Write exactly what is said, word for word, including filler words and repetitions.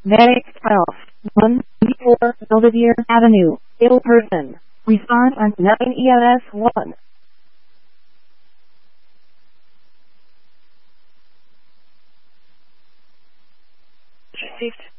Medic twelve, one four Belvedere Avenue, ill person. Response on nine E L S one. Received.